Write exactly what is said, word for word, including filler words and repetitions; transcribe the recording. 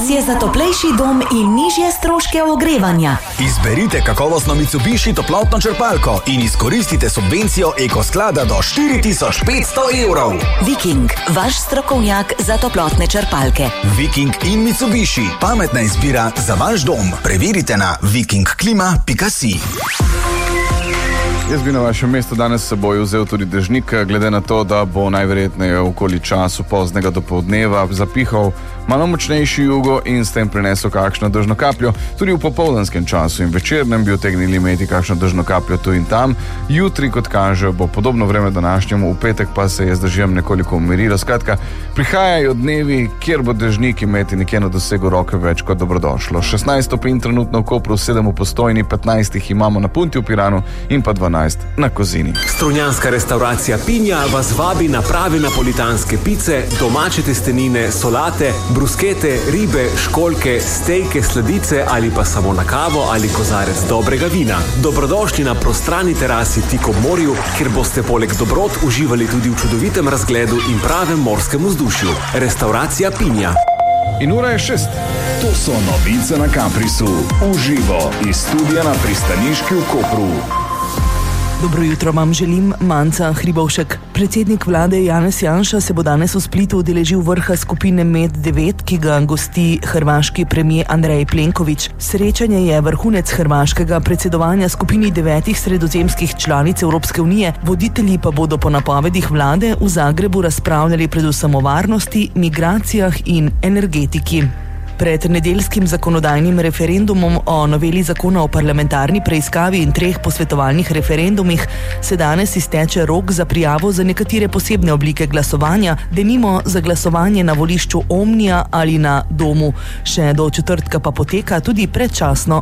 Čas je za toplejši dom in nižje stroške ogrevanja. Izberite kakovostno Mitsubishi toplotno črpalko in izkoristite subvencijo Ekosklada do štiri tisoč petsto evrov. Viking, vaš strokovnjak za toplotne črpalke. Viking in Mitsubishi, pametna izbira za vaš dom. Preverite na viking klima pika si. Jaz bi na vašem mestu danes s seboj vzel tudi dežnik, glede na to, da bo najverjetneje okoli času poznega dopoldneva zapihal malo močnejši jugo in s tem prinesel kakšno dežno kapljo. Tudi v popoldanskem času in večernem bi utegnili imeti kakšno dežno kapljo tu in tam. Jutri, kot kaže, bo podobno vreme današnjemu, v petek pa se je z dežjem nekoliko umirilo. Skratka, prihajajo dnevi, kjer bo dežnik imeti nekje na dosegu roke več kot dobrodošlo. šestnajst stopinj trenutno v Kopru, sedem v Postojni, petnajst jih imamo na Punti v Piranu in pa dvanajst na Kozini. Strunjanska restauracija Pinja vas vabi na prave napolitanske pice, domače testenine, solate, bruskete, ribe, školjke, stejke, sladice ali pa samo na kavo ali kozarec dobrega vina. Dobrodošli na prostrani terasi tik ob morju, kjer boste poleg dobrot uživali tudi v čudovitem razgledu in pravem morskem vzdušju. Restauracija Pinja. In ura je šest. To so novice na Caprisu. Uživo iz studia na Pristaniški v Kopru. Dobro jutro vam želim, Manca Hribovšek. Predsednik vlade Janez Janša se bo danes v Splitu udeležil vrha skupine Med devet, ki ga gosti hrvaški premier Andrej Plenković. Srečanje je vrhunec hrvaškega predsedovanja skupini devetih sredozemskih članic Evropske unije. Voditelji pa bodo po napovedih vlade v Zagrebu razpravljali predvsem o varnosti, migracijah in energetiki. Pred nedeljskim zakonodajnim referendumom o noveli zakona o parlamentarni preiskavi in treh posvetovalnih referendumih se danes izteče rok za prijavo za nekatere posebne oblike glasovanja, denimo za glasovanje na volišču Omnija ali na Domu. Še do četrtka pa poteka tudi predčasno